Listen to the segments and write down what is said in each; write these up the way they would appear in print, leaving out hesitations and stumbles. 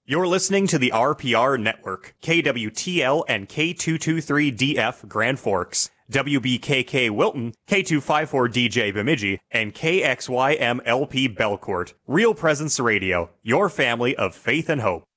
You're listening to the RPR Network, KWTL and K223DF Grand Forks, WBKK Wilton, K254DJ Bemidji, and KXYMLP Belcourt. Real Presence Radio, your family of faith and hope.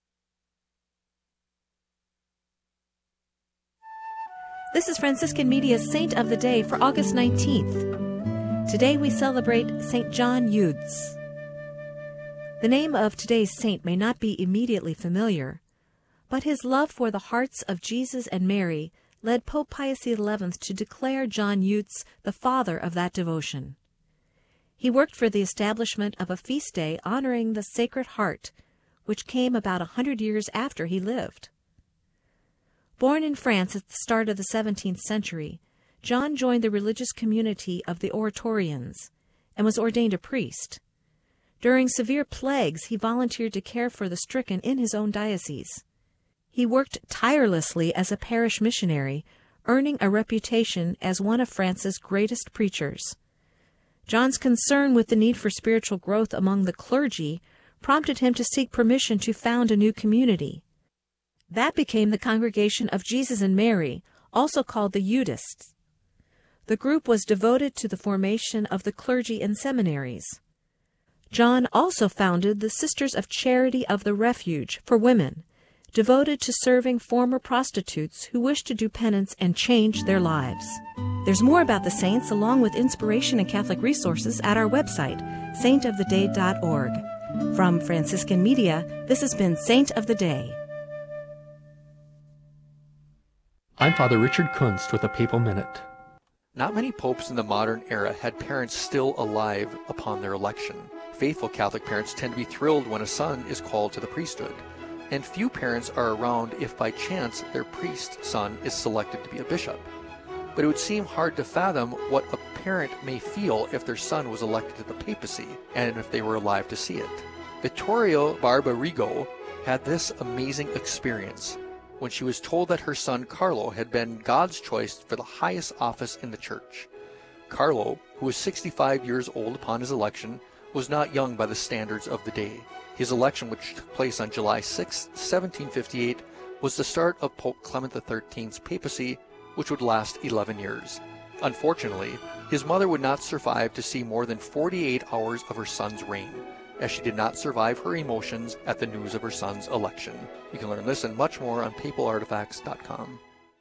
This is Franciscan Media's Saint of the Day for August 19th. Today we celebrate St. John Eudes. The name of today's saint may not be immediately familiar, but his love for the hearts of Jesus and Mary led Pope Pius XI to declare John Eudes the father of that devotion. He worked for the establishment of a feast day honoring the Sacred Heart, which came about 100 years after he lived. Born in France at the start of the 17th century, John joined the religious community of the Oratorians and was ordained a priest. During severe plagues, he volunteered to care for the stricken in his own diocese. He worked tirelessly as a parish missionary, earning a reputation as one of France's greatest preachers. John's concern with the need for spiritual growth among the clergy prompted him to seek permission to found a new community. That became the Congregation of Jesus and Mary, also called the Eudists. The group was devoted to the formation of the clergy in seminaries. John also founded the Sisters of Charity of the Refuge for women, devoted to serving former prostitutes who wished to do penance and change their lives. There's more about the saints along with inspiration and Catholic resources at our website, saintoftheday.org. From Franciscan Media, this has been Saint of the Day. I'm Father Richard Kunst with a Papal Minute. Not many popes in the modern era had parents still alive upon their election. Faithful Catholic parents tend to be thrilled when a son is called to the priesthood, and few parents are around if by chance their priest son is selected to be a bishop. But it would seem hard to fathom what a parent may feel if their son was elected to the papacy, and if they were alive to see it. Vittorio Barbarigo had this amazing experience when she was told that her son Carlo had been God's choice for the highest office in the church. Carlo, who was 65 years old upon his election, was not young by the standards of the day. His election, which took place on July 6, 1758, was the start of Pope Clement XIII's papacy, which would last 11 years. Unfortunately, his mother would not survive to see more than 48 hours of her son's reign, as she did not survive her emotions at the news of her son's election. You can learn this and much more on papalartifacts.com.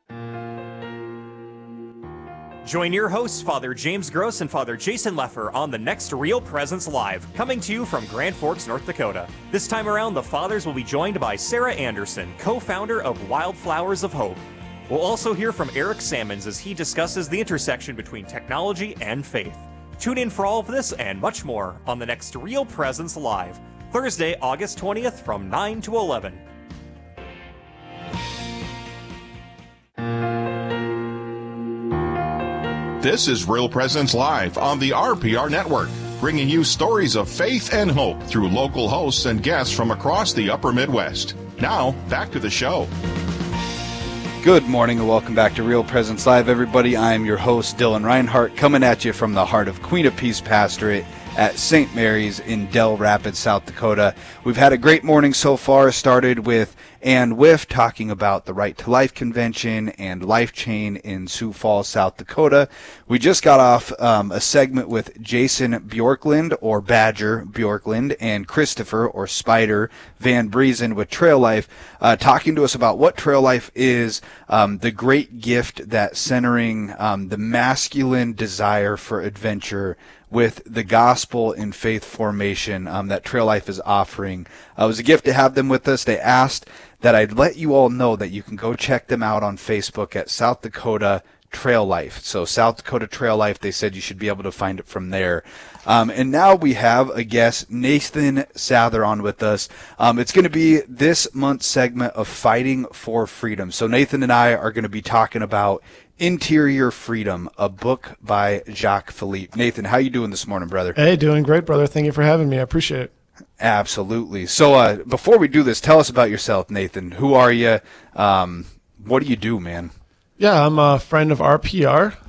Join your hosts, Father James Gross and Father Jason Leffer, on the next Real Presence Live, coming to you from Grand Forks, North Dakota. This time around, the fathers will be joined by Sarah Anderson, co-founder of Wildflowers of Hope. We'll also hear from Eric Sammons as he discusses the intersection between technology and faith. Tune in for all of this and much more on the next Real Presence Live, Thursday, August 20th from 9 to 11. This is Real Presence Live on the RPR Network, bringing you stories of faith and hope through local hosts and guests from across the upper Midwest. Now, back to the show. Good morning and welcome back to Real Presence Live, everybody. I'm your host, Dylan Reinhart, coming at you from the heart of Queen of Peace Pastorate at St. Mary's in Dell Rapids, South Dakota. We've had a great morning so far. Started with Ann Whiff talking about the Right to Life Convention and Life Chain in Sioux Falls, South Dakota. We just got off a segment with Jason Bjorklund, or Badger Bjorklund, and Christopher, or Spider, Van Briesen with Trail Life, talking to us about what Trail Life is, the great gift that centering the masculine desire for adventure with the gospel and faith formation that Trail Life is offering. It was a gift to have them with us. They asked that I'd let you all know that you can go check them out on Facebook at South Dakota Trail Life. So South Dakota Trail Life, they said you should be able to find it from there. And now we have a guest, Nathan Sather, on with us. It's going to be this month's segment of Fighting for Freedom. So Nathan and I are going to be talking about Interior Freedom, a book by Jacques Philippe. Nathan, how you doing this morning, brother? Hey, doing great, brother. Thank you for having me. I appreciate it. Absolutely. So before we do this, tell us about yourself, Nathan. Who are you? What do you do, man? Yeah, I'm a friend of RPR.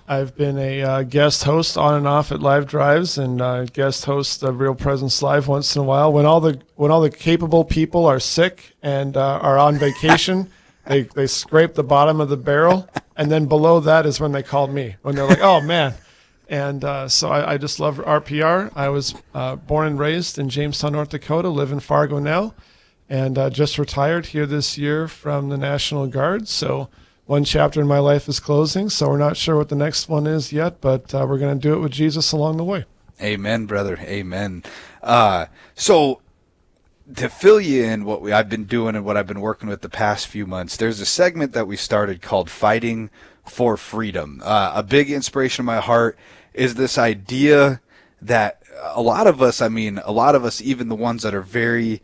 I've been a guest host on and off at Live Drives, and guest host of Real Presence Live once in a while. When all the capable people are sick and are on vacation, they scrape the bottom of the barrel, and then below that is when they call me, when they're like, "Oh man." And so I just love RPR. I was born and raised in Jamestown, North Dakota, live in Fargo now, and just retired here this year from the National Guard. So one chapter in my life is closing, so we're not sure what the next one is yet, but we're going to do it with Jesus along the way. Amen, brother. Amen. So to fill you in what I've been doing and what I've been working with the past few months, there's a segment that we started called Fighting for Freedom. A big inspiration of my heart is this idea that a lot of us, even the ones that are very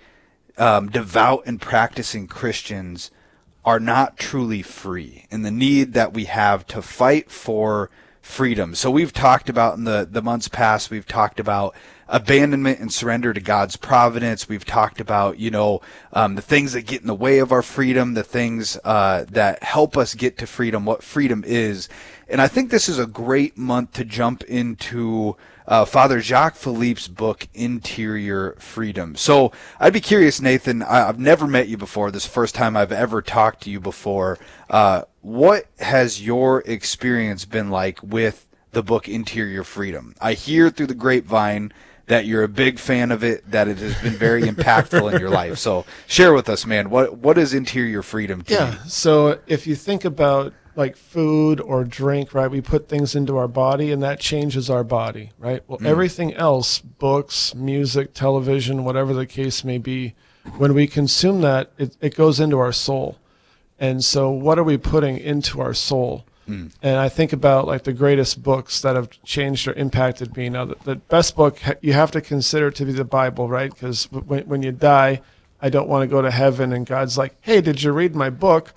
devout and practicing Christians, are not truly free, and the need that we have to fight for freedom. So we've talked about in the months past, we've talked about abandonment and surrender to God's providence. We've talked about, the things that get in the way of our freedom, the things that help us get to freedom, what freedom is. And I think this is a great month to jump into Father Jacques Philippe's book, Interior Freedom. So I'd be curious, Nathan, I've never met you before. This is the first time I've ever talked to you before. What has your experience been like with the book Interior Freedom? I hear through the grapevine that you're a big fan of it, that it has been very impactful in your life. So share with us, man, what is Interior Freedom to you? So if you think about like food or drink, right, we put things into our body and that changes our body, right? Well, everything else, books, music, television, whatever the case may be, when we consume that, it goes into our soul. And so what are we putting into our soul? And I think about like the greatest books that have changed or impacted me. Now, the best book you have to consider to be the Bible, right? Because when you die, I don't want to go to heaven and God's like, "Hey, did you read my book?"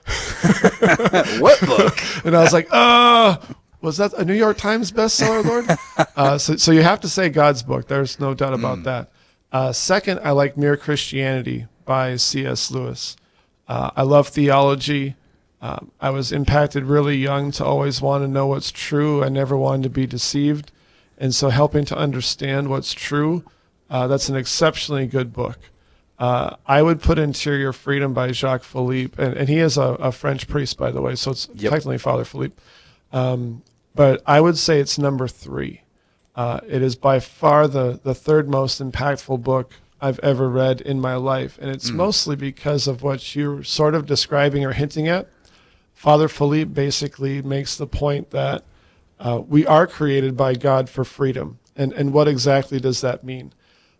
What book? And I was like, was that a New York Times bestseller, Lord? So you have to say God's book. There's no doubt about that. Second, I like Mere Christianity by C.S. Lewis. I love theology. I was impacted really young to always want to know what's true. I never wanted to be deceived. And so helping to understand what's true, that's an exceptionally good book. I would put Interior Freedom by Jacques Philippe, and he is a French priest, by the way, so it's technically Father Philippe. But I would say it's number 3. It is by far the third most impactful book I've ever read in my life, and it's mostly because of what you're sort of describing or hinting at. Father Philippe basically makes the point that we are created by God for freedom. And what exactly does that mean?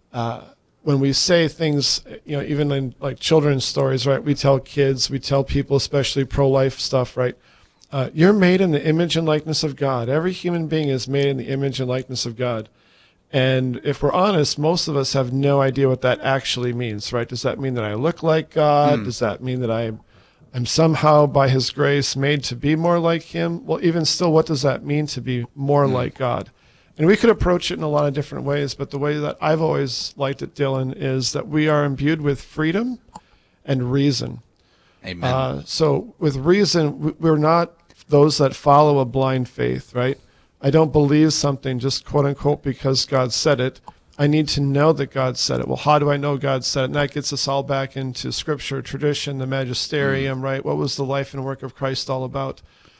When we say things, even in like children's stories, right? We tell kids, we tell people, especially pro-life stuff, right? You're made in the image and likeness of God. Every human being is made in the image and likeness of God. And if we're honest, most of us have no idea what that actually means, right? Does that mean that I look like God? Does that mean that I'm somehow, by his grace, made to be more like him? Well, even still, what does that mean to be more like God? And we could approach it in a lot of different ways, but the way that I've always liked it, Dylan, is that we are imbued with freedom and reason. Amen. So with reason, we're not those that follow a blind faith, right? I don't believe something just quote unquote because God said it. I need to know that God said it. Well, how do I know God said it? And that gets us all back into scripture, tradition, the magisterium, right? What was the life and work of Christ all about?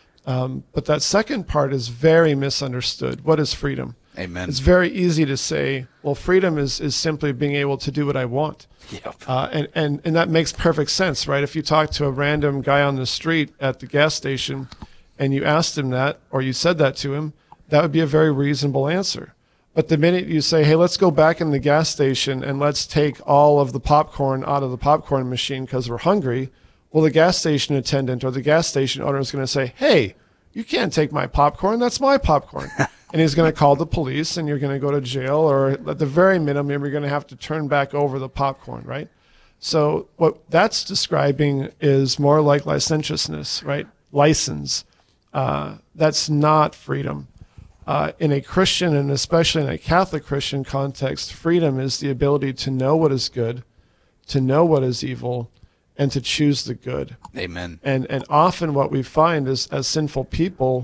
But that second part is very misunderstood. What is freedom? Amen. It's very easy to say, well, freedom is simply being able to do what I want. Yep. And that makes perfect sense, right? If you talk to a random guy on the street at the gas station and you asked him that, or you said that to him, that would be a very reasonable answer. But the minute you say, hey, let's go back in the gas station and let's take all of the popcorn out of the popcorn machine because we're hungry, well, the gas station attendant or the gas station owner is going to say, hey, you can't take my popcorn. That's my popcorn. And he's going to call the police and you're going to go to jail, or at the very minimum, you're going to have to turn back over the popcorn, right? So what that's describing is more like licentiousness, right? License. That's not freedom. In a Christian, and especially in a Catholic Christian context, freedom is the ability to know what is good, to know what is evil, and to choose the good. Amen. And often what we find is, as sinful people,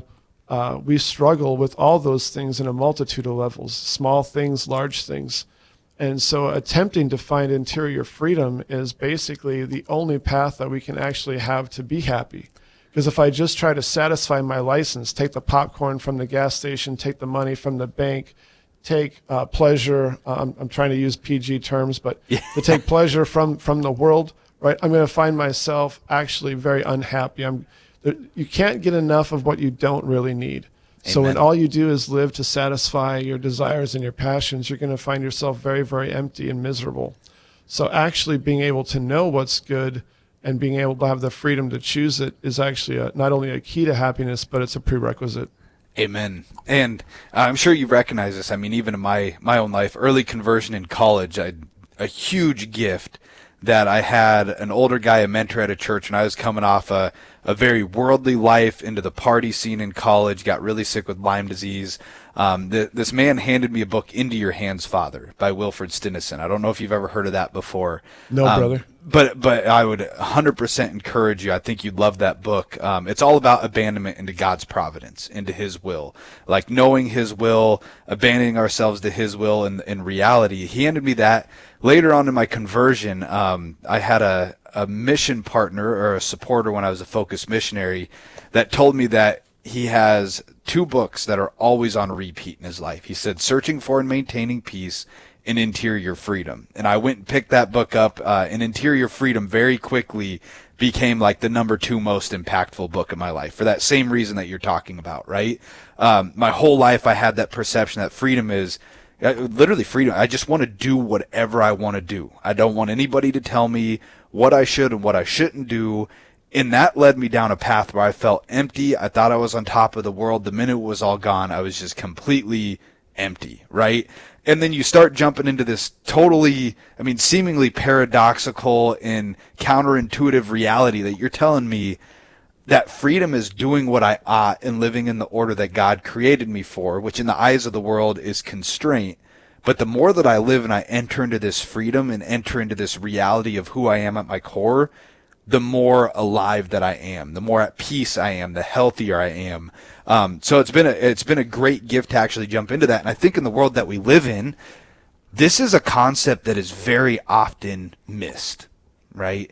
we struggle with all those things in a multitude of levels, small things, large things. And so attempting to find interior freedom is basically the only path that we can actually have to be happy. Because if I just try to satisfy my license, take the popcorn from the gas station, take the money from the bank, take pleasure, I'm trying to use PG terms, but to take pleasure from the world, right? I'm going to find myself actually very unhappy. You can't get enough of what you don't really need. Amen. So when all you do is live to satisfy your desires and your passions, you're going to find yourself very, very empty and miserable. So actually being able to know what's good and being able to have the freedom to choose it is actually not only a key to happiness, but it's a prerequisite. Amen. And I'm sure you recognize this. I mean, even in my own life, early conversion in college, a huge gift that I had an older guy, a mentor at a church, and I was coming off a very worldly life into the party scene in college, got really sick with Lyme disease. This man handed me a book, Into Your Hands, Father, by Wilfred Stinnison. I don't know if you've ever heard of that before. No, brother. But I would 100% encourage you. I think you'd love that book. It's all about abandonment into God's providence, into His will. Like knowing His will, abandoning ourselves to His will in reality. He handed me that. Later on in my conversion, I had a mission partner or a supporter when I was a Focus missionary that told me that he has 2 books that are always on repeat in his life. He said, Searching for and Maintaining Peace and Interior Freedom. And I went and picked that book up, and Interior Freedom very quickly became like the number 2 most impactful book in my life for that same reason that you're talking about, right? My whole life I had that perception that freedom is literally freedom. I just want to do whatever I want to do. I don't want anybody to tell me what I should and what I shouldn't do. And that led me down a path where I felt empty. I thought I was on top of the world. The minute it was all gone, I was just completely empty, right? And then you start jumping into this totally, seemingly paradoxical and counterintuitive reality that you're telling me that freedom is doing what I ought and living in the order that God created me for, which in the eyes of the world is constraint. But the more that I live and I enter into this freedom and enter into this reality of who I am at my core, the more alive that I am, the more at peace I am, the healthier I am. So it's been a great gift to actually jump into that. And I think in the world that we live in, this is a concept that is very often missed, right?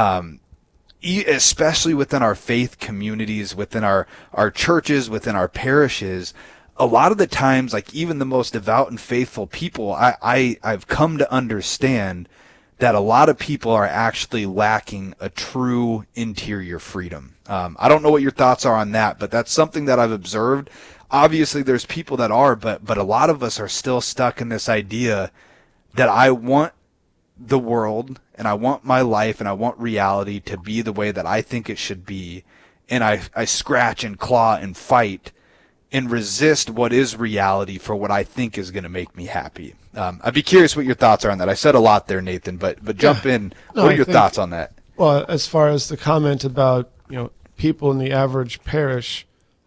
Especially within our faith communities, within our churches, within our parishes. A lot of the times, like even the most devout and faithful people, I've come to understand that a lot of people are actually lacking a true interior freedom. I don't know what your thoughts are on that, but that's something that I've observed. Obviously, there's people that are, but a lot of us are still stuck in this idea that I want the world and I want my life and I want reality to be the way that I think it should be. And I scratch and claw and fight and resist what is reality for what I think is going to make me happy. I'd be curious what your thoughts are on that. I said a lot there, Nathan, but jump in. No, what are your thoughts on that? Well, as far as the comment about people in the average parish,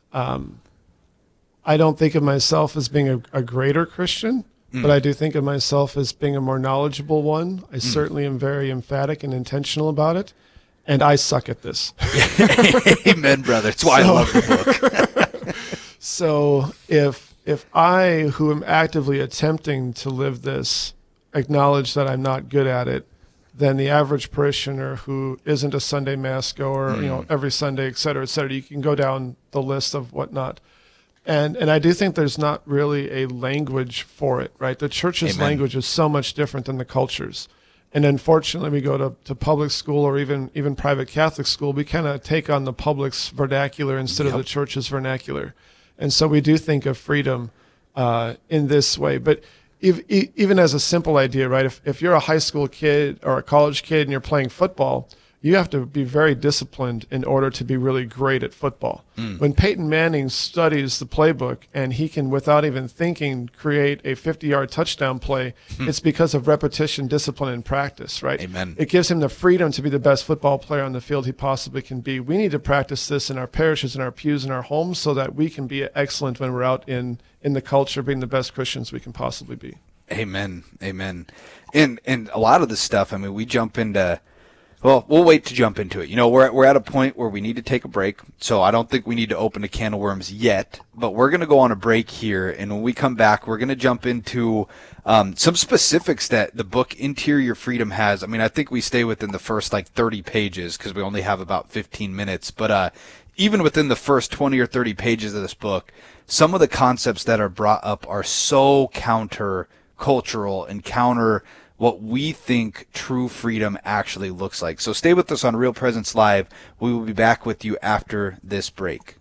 I don't think of myself as being a greater Christian, but I do think of myself as being a more knowledgeable one. I certainly am very emphatic and intentional about it, and I suck at this. Amen, brother. That's why I love the book. So if I, who am actively attempting to live this, acknowledge that I'm not good at it, then the average parishioner who isn't a Sunday mass goer, every Sunday, et cetera, you can go down the list of whatnot. And I do think there's not really a language for it, right? The church's Amen. language is so much different than the culture's. And unfortunately, we go to public school or even private Catholic school, we kind of take on the public's vernacular instead of the church's vernacular. And so we do think of freedom in this way. But even as a simple idea, right? If you're a high school kid or a college kid and you're playing football, you have to be very disciplined in order to be really great at football. When Peyton Manning studies the playbook and he can, without even thinking, create a 50-yard touchdown play, it's because of repetition, discipline, and practice, right? Amen. It gives him the freedom to be the best football player on the field he possibly can be. We need to practice this in our parishes, in our pews, in our homes, so that we can be excellent when we're out in the culture, being the best Christians we can possibly be. Amen. Amen. And a lot of this stuff, we jump into Well, we'll wait to jump into it. We're at a point where we need to take a break, so I don't think we need to open a can of worms yet, but we're going to go on a break here, and when we come back, we're going to jump into some specifics that the book Interior Freedom has. I mean, I think we stay within the first 30 pages because we only have about 15 minutes, but even within the first 20 or 30 pages of this book, some of the concepts that are brought up are so counter-cultural and counter what we think true freedom actually looks like. So stay with us on Real Presence Live. We will be back with you after this break.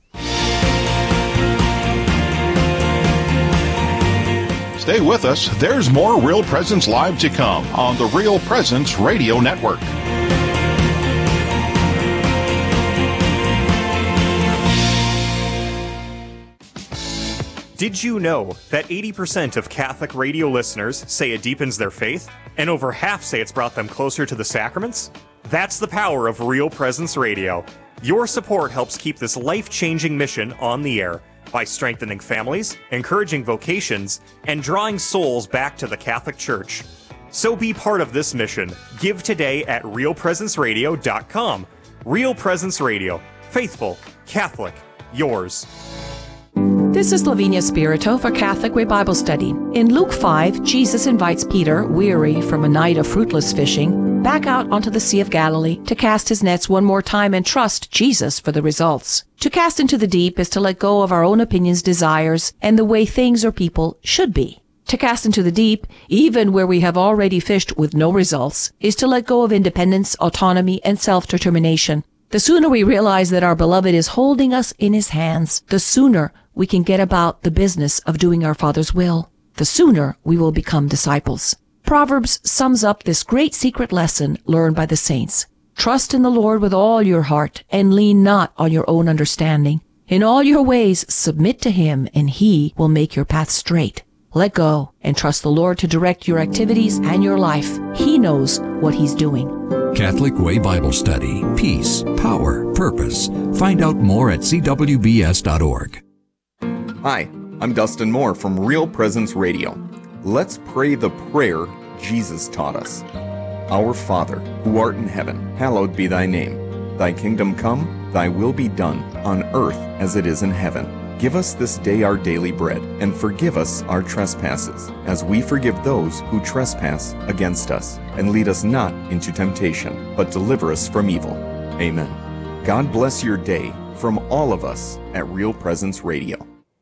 Stay with us. There's more Real Presence Live to come on the Real Presence Radio Network. Did you know that 80% of Catholic radio listeners say it deepens their faith, and over half say it's brought them closer to the sacraments? That's the power of Real Presence Radio. Your support helps keep this life-changing mission on the air by strengthening families, encouraging vocations, and drawing souls back to the Catholic Church. So be part of this mission. Give today at realpresenceradio.com. Real Presence Radio. Faithful, Catholic, yours. This is Lavinia Spirito for Catholic Way Bible Study. In Luke 5, Jesus invites Peter, weary from a night of fruitless fishing, back out onto the Sea of Galilee to cast his nets one more time and trust Jesus for the results. To cast into the deep is to let go of our own opinions, desires, and the way things or people should be. To cast into the deep, even where we have already fished with no results, is to let go of independence, autonomy, and self-determination. The sooner we realize that our beloved is holding us in his hands, the sooner we can get about the business of doing our Father's will. The sooner we will become disciples. Proverbs sums up this great secret lesson learned by the saints. Trust in the Lord with all your heart, and lean not on your own understanding. In all your ways submit to him, and he will make your path straight. Let go and trust the Lord to direct your activities and your life. He knows what he's doing. Catholic Way Bible Study. Peace, power, purpose. Find out more at cwbs.org. Hi, I'm Dustin Moore from Real Presence Radio. Let's pray the prayer Jesus taught us. Our Father, who art in heaven, hallowed be thy name. Thy kingdom come, thy will be done, on earth as it is in heaven. Give us this day our daily bread, and forgive us our trespasses, as we forgive those who trespass against us. And lead us not into temptation, but deliver us from evil. Amen. God bless your day from all of us at Real Presence Radio.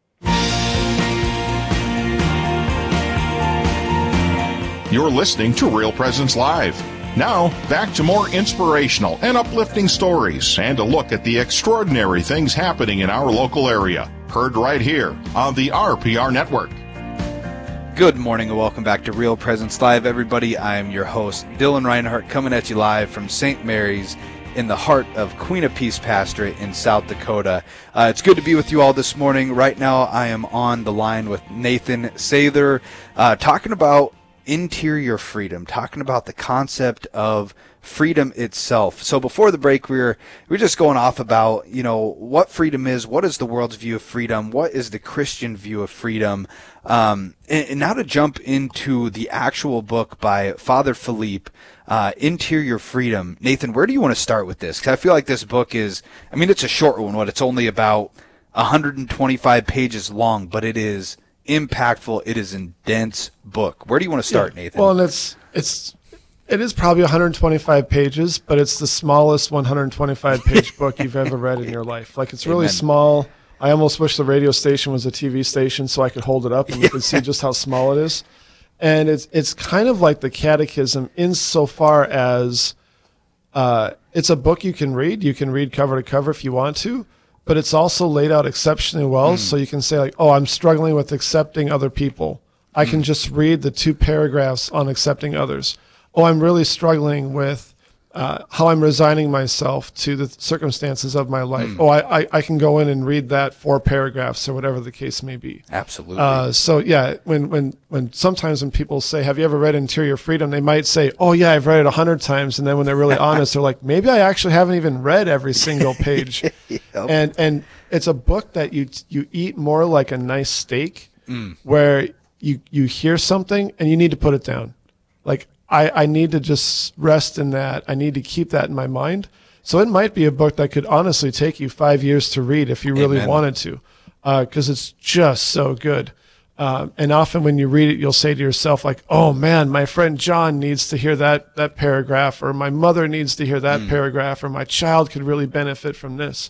You're listening to Real Presence Live. Now, back to more inspirational and uplifting stories and a look at the extraordinary things happening in our local area. Heard right here on the RPR Network. Good morning and welcome back to Real Presence Live, everybody. I'm your host, Dylan Reinhardt, coming at you live from St. Mary's in the heart of Queen of Peace Pastorate in South Dakota. It's good to be with you all this morning. Right now, I am on the line with Nathan Sather, talking about interior freedom, talking about the concept of freedom itself. So before the break, we were just going off about, what freedom is, what is the world's view of freedom, what is the Christian view of freedom, and now to jump into the actual book by Father Philippe, Interior Freedom. Nathan, where do you want to start with this? Because I feel like this book is, it's a short one, it's only about 125 pages long, but it is impactful. It is a dense book. Where do you want to start, Nathan? Well, and it is probably 125 pages, but it's the smallest 125-page book you've ever read in your life. It's really small. I almost wish the radio station was a TV station so I could hold it up and you could see just how small it is. And it's kind of like the Catechism insofar as it's a book you can read. You can read cover to cover if you want to. But it's also laid out exceptionally well, so you can say, I'm struggling with accepting other people. I can just read the 2 paragraphs on accepting others. I'm really struggling with how I'm resigning myself to the circumstances of my life. I can go in and read that 4 paragraphs or whatever the case may be. Absolutely. When sometimes when people say, have you ever read Interior Freedom? They might say, I've read it 100 times. And then when they're really honest, they're like, maybe I actually haven't even read every single page. Yep. And it's a book that you eat more like a nice steak where you hear something and you need to put it down. I need to just rest in that. I need to keep that in my mind. So it might be a book that could honestly take you 5 years to read if you really wanted to, because it's just so good. And often when you read it, you'll say to yourself, like, oh man, my friend John needs to hear that paragraph, or my mother needs to hear that paragraph, or my child could really benefit from this.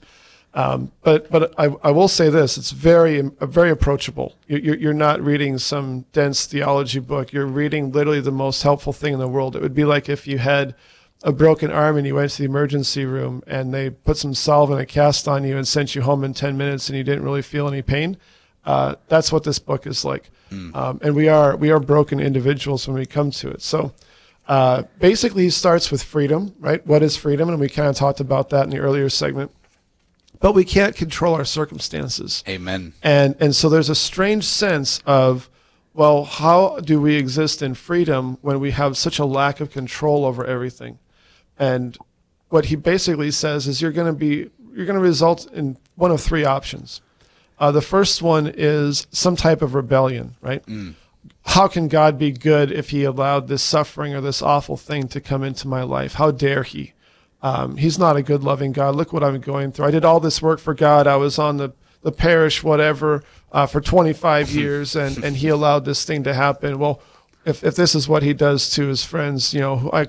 But I will say this, it's very approachable. You're not reading some dense theology book. You're reading literally the most helpful thing in the world. It would be like if you had a broken arm and you went to the emergency room and they put some salve and a cast on you and sent you home in 10 minutes and you didn't really feel any pain. That's what this book is like. And we are broken individuals when we come to it. So basically he starts with freedom, right? What is freedom? And we kind of talked about that in the earlier segment. But we can't control our circumstances. Amen. And so there's a strange sense of, well, how do we exist in freedom when we have such a lack of control over everything? And what he basically says is you're going to result in one of three options. The first one is some type of rebellion, right? How can God be good if he allowed this suffering or this awful thing to come into my life? How dare he? He's not a good, loving God. Look what I'm going through. I did all this work for God. I was on the parish, whatever, for 25 years, and he allowed this thing to happen. Well, if this is what he does to his friends, I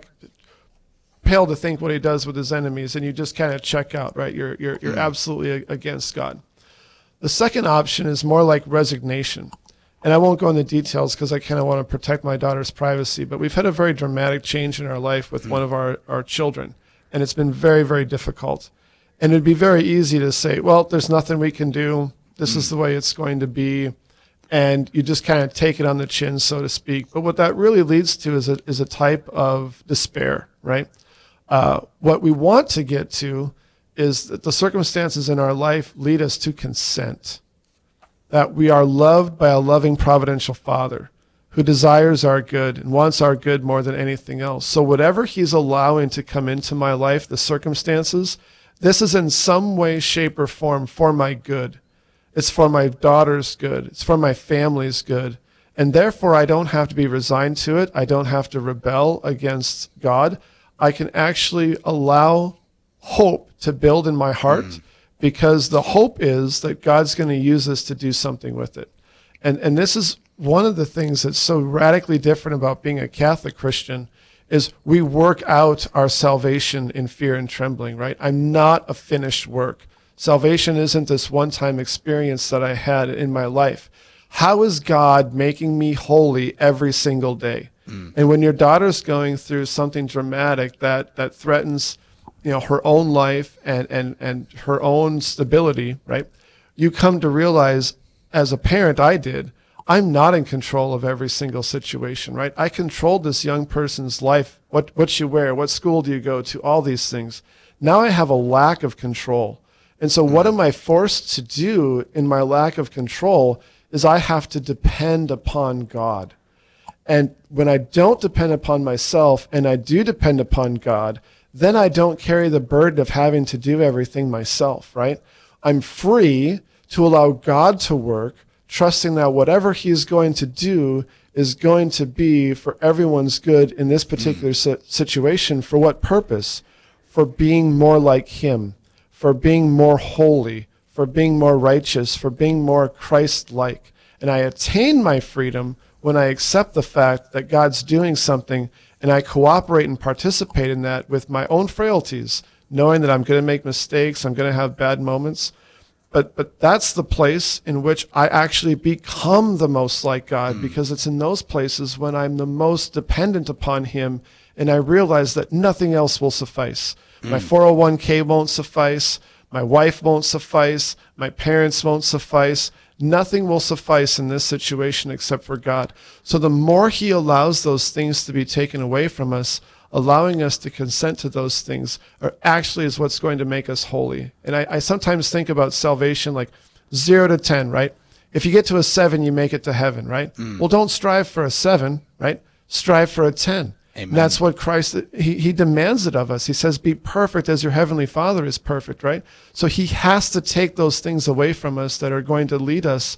pale to think what he does with his enemies, and you just kind of check out, right? You're absolutely against God. The second option is more like resignation. And I won't go into details because I kind of want to protect my daughter's privacy, but we've had a very dramatic change in our life with one of our children. And it's been very, very difficult. And it'd be very easy to say, well, there's nothing we can do. This is the way it's going to be. And you just kind of take it on the chin, so to speak. But what that really leads to is a type of despair, right? What we want to get to is that the circumstances in our life lead us to consent. That we are loved by a loving providential Father who desires our good and wants our good more than anything else. So whatever he's allowing to come into my life, the circumstances, this is in some way, shape, or form for my good. It's for my daughter's good. It's for my family's good. And therefore, I don't have to be resigned to it. I don't have to rebel against God. I can actually allow hope to build in my heart because the hope is that God's going to use this to do something with it. And this is one of the things that's so radically different about being a Catholic Christian is we work out our salvation in fear and trembling, right? I'm not a finished work. Salvation isn't this one-time experience that I had in my life. How is God making me holy every single day? And when your daughter's going through something dramatic that threatens, her own life and her own stability, right? You come to realize, as a parent I did, I'm not in control of every single situation, right? I controlled this young person's life, what you wear, what school do you go to, all these things. Now I have a lack of control. And so what am I forced to do in my lack of control is I have to depend upon God. And when I don't depend upon myself and I do depend upon God, then I don't carry the burden of having to do everything myself, right? I'm free to allow God to work, trusting that whatever he's going to do is going to be for everyone's good in this particular situation. For what purpose? For being more like him, for being more holy, for being more righteous, for being more Christ-like. And I attain my freedom when I accept the fact that God's doing something and I cooperate and participate in that with my own frailties, knowing that I'm going to make mistakes, I'm going to have bad moments. But that's the place in which I actually become the most like God, because it's in those places when I'm the most dependent upon him and I realize that nothing else will suffice. My 401k won't suffice. My wife won't suffice. My parents won't suffice. Nothing will suffice in this situation except for God. So the more he allows those things to be taken away from us, allowing us to consent to those things actually is what's going to make us holy. And I sometimes think about salvation like 0 to 10, right? If you get to a 7, you make it to heaven, right? Well, don't strive for a 7, right? Strive for a 10. Amen. And that's what Christ, he demands it of us. He says, be perfect as your heavenly Father is perfect, right? So he has to take those things away from us that are going to lead us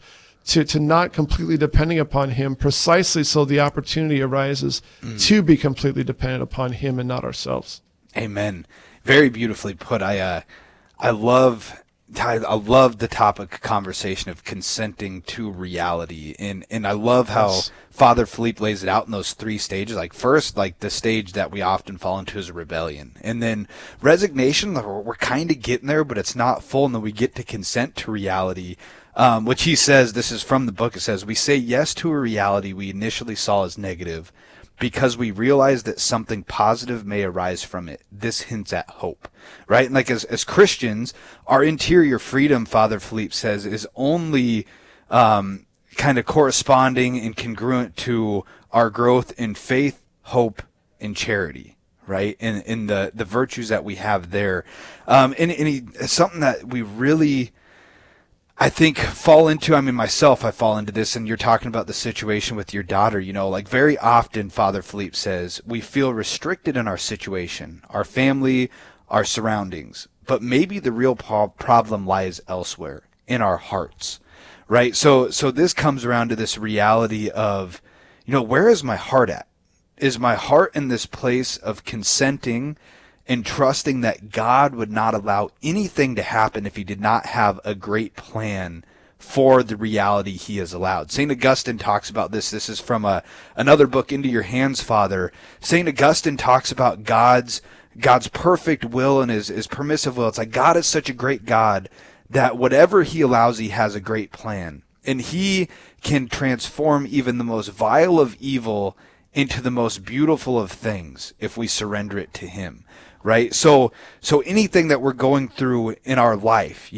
to not completely depending upon him, precisely so the opportunity arises to be completely dependent upon him and not ourselves. Amen. Very beautifully put. I love the topic conversation of consenting to reality, and I love how Father Philippe lays it out in those 3 stages. Like first, like the stage that we often fall into is rebellion, and then resignation. We're kind of getting there, but it's not full, and then we get to consent to reality. Which he says, this is from the book, it says, we say yes to a reality we initially saw as negative because we realize that something positive may arise from it. This hints at hope, right? And like as Christians, our interior freedom, Father Philippe says, is only kind of corresponding and congruent to our growth in faith, hope, and charity, right? In the virtues that we have there. Something that we really, I think, fall into, I fall into this, and you're talking about the situation with your daughter, like very often, Father Philippe says, we feel restricted in our situation, our family, our surroundings, but maybe the real problem lies elsewhere, in our hearts, right? So this comes around to this reality of, where is my heart at? Is my heart in this place of consenting and trusting that God would not allow anything to happen if he did not have a great plan for the reality he has allowed? St. Augustine talks about this. This is from another book, Into Your Hands, Father. St. Augustine talks about God's perfect will and his permissive will. It's like God is such a great God that whatever he allows, he has a great plan. And he can transform even the most vile of evil into the most beautiful of things if we surrender it to him. Right. So anything that we're going through in our life,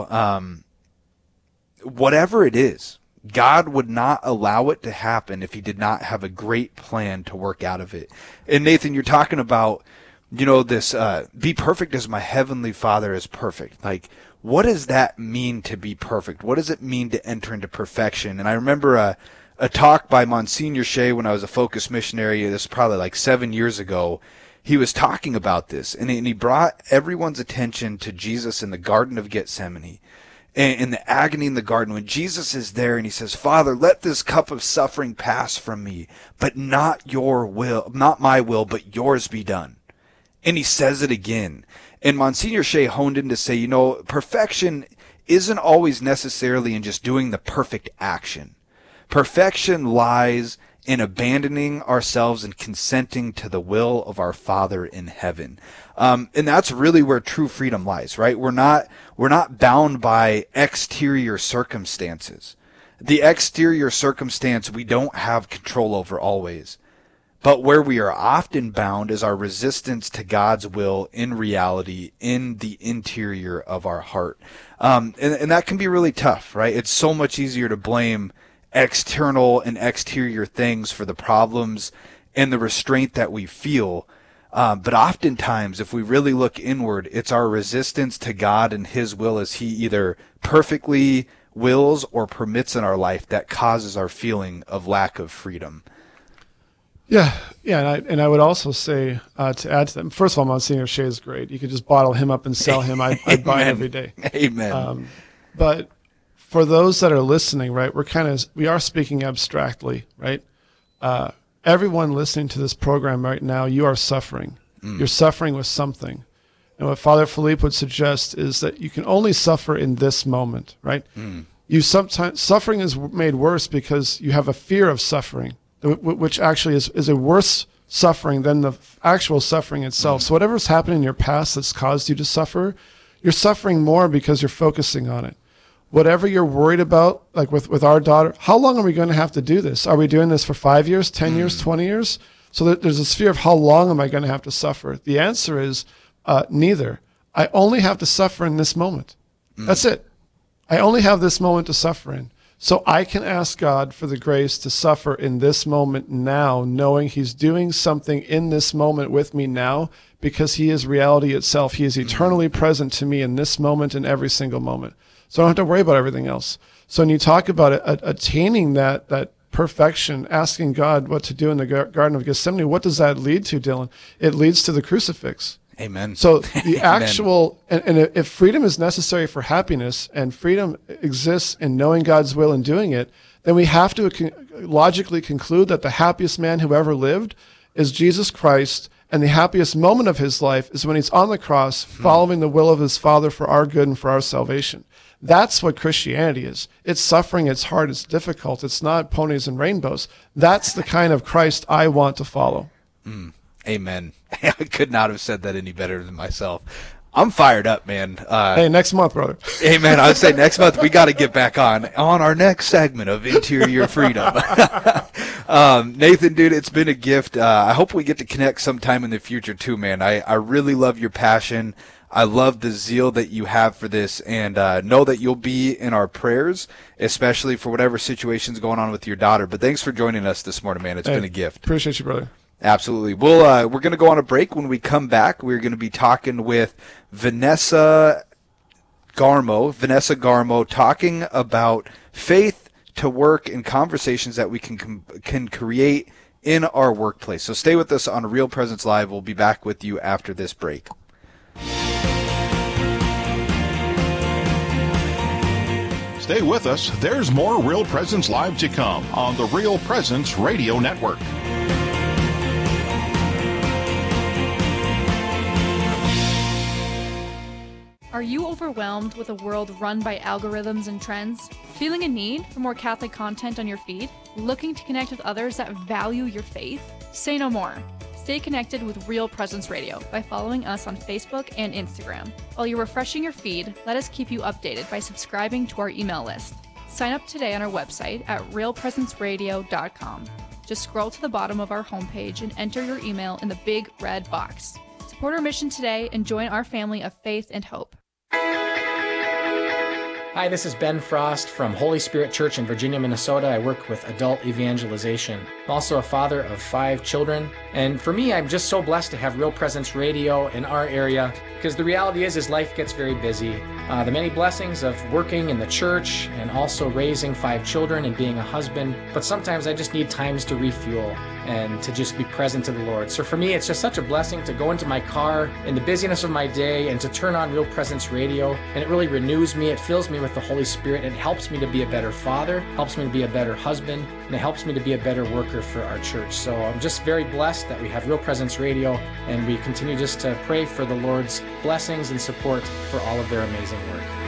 whatever it is, God would not allow it to happen if he did not have a great plan to work out of it. And Nathan, you're talking about, this, be perfect as my heavenly Father is perfect. Like, what does that mean to be perfect? What does it mean to enter into perfection? And I remember a talk by Monsignor Shea when I was a Focus missionary. This is probably like 7 years ago. He was talking about this, and he brought everyone's attention to Jesus in the Garden of Gethsemane, and in the agony in the garden, when Jesus is there and he says, Father, let this cup of suffering pass from me, but not your will, not my will, but yours be done. And he says it again. And Monsignor Shea honed in to say, perfection isn't always necessarily in just doing the perfect action. Perfection lies in abandoning ourselves and consenting to the will of our Father in heaven. And that's really where true freedom lies, right? We're not bound by exterior circumstances. The exterior circumstance we don't have control over always. But where we are often bound is our resistance to God's will in reality, in the interior of our heart. And that can be really tough, right? It's so much easier to blame external and exterior things for the problems and the restraint that we feel. But oftentimes, if we really look inward, it's our resistance to God and his will as he either perfectly wills or permits in our life that causes our feeling of lack of freedom. Yeah, and I would also say, to add to that, first of all, Monsignor Shea is great. You could just bottle him up and sell him. I'd buy it every day. Amen. But for those that are listening, right, we are speaking abstractly, right? Everyone listening to this program right now, you are suffering. You're suffering with something. And what Father Philippe would suggest is that you can only suffer in this moment, right? Suffering is made worse because you have a fear of suffering, which actually is a worse suffering than the actual suffering itself. So whatever's happened in your past that's caused you to suffer, you're suffering more because you're focusing on it. Whatever you're worried about, like with our daughter, how long are we going to have to do this? Are we doing this for 5 years, 10 years, 20 years? So there's this fear of how long am I going to have to suffer? The answer is neither. I only have to suffer in this moment. That's it. I only have this moment to suffer in. So I can ask God for the grace to suffer in this moment now, knowing he's doing something in this moment with me now because he is reality itself. He is eternally present to me in this moment and every single moment. So I don't have to worry about everything else. So when you talk about attaining that perfection, asking God what to do in the Garden of Gethsemane, what does that lead to, Dylan? It leads to the crucifix. Amen. So the actual, and if freedom is necessary for happiness and freedom exists in knowing God's will and doing it, then we have to logically conclude that the happiest man who ever lived is Jesus Christ, and the happiest moment of his life is when he's on the cross following the will of his Father for our good and for our salvation. That's what Christianity is. It's suffering, it's hard, it's difficult. It's not ponies and rainbows. That's the kind of Christ I want to follow. Amen. I could not have said that any better than myself. I'm fired up, man. Hey, next month, brother. Amen. I would say next month we got to get back on our next segment of Interior Freedom. Nathan, dude, it's been a gift. I hope we get to connect sometime in the future too, man. I really love your passion. I love the zeal that you have for this, and know that you'll be in our prayers, especially for whatever situation's going on with your daughter. But thanks for joining us this morning, man. It's been a gift. Appreciate you, brother. Absolutely. We're going to go on a break. When we come back, we're going to be talking with Vanessa Garmo, talking about faith to work and conversations that we can create in our workplace. So stay with us on Real Presence Live. We'll be back with you after this break. Stay with us. There's more Real Presence Live to come on the Real Presence Radio Network. Are you overwhelmed with a world run by algorithms and trends? Feeling a need for more Catholic content on your feed? Looking to connect with others that value your faith? Say no more. Stay connected with Real Presence Radio by following us on Facebook and Instagram. While you're refreshing your feed, let us keep you updated by subscribing to our email list. Sign up today on our website at realpresenceradio.com. Just scroll to the bottom of our homepage and enter your email in the big red box. Support our mission today and join our family of faith and hope. Hi, this is Ben Frost from Holy Spirit Church in Virginia, Minnesota. I work with adult evangelization. I'm also a father of 5 children. And for me, I'm just so blessed to have Real Presence Radio in our area, because the reality is life gets very busy. The many blessings of working in the church and also raising 5 children and being a husband. But sometimes I just need times to refuel and to just be present to the Lord. So for me, it's just such a blessing to go into my car in the busyness of my day and to turn on Real Presence Radio. And it really renews me. It fills me with the Holy Spirit. It helps me to be a better father, helps me to be a better husband, and it helps me to be a better worker for our church. So I'm just very blessed that we have Real Presence Radio, and we continue just to pray for the Lord's blessings and support for all of their amazing work.